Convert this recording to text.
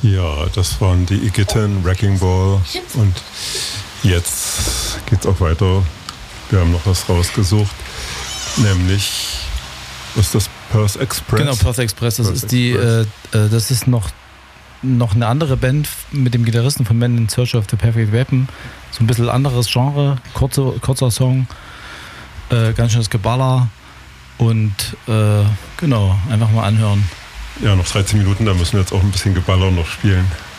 Ja, das waren die Igitten, Wrecking Ball und jetzt geht's auch weiter. Wir haben noch was rausgesucht, nämlich, was ist das, Perth Express? Genau, Perth Express, das Perth ist die, das ist noch eine andere Band mit dem Gitarristen von Men in Search of the Perfect Weapon, so ein bisschen anderes Genre, kurzer Song, ganz schönes Geballer und genau, einfach mal anhören. Ja, noch 13 Minuten, da müssen wir jetzt auch ein bisschen Geballer noch spielen.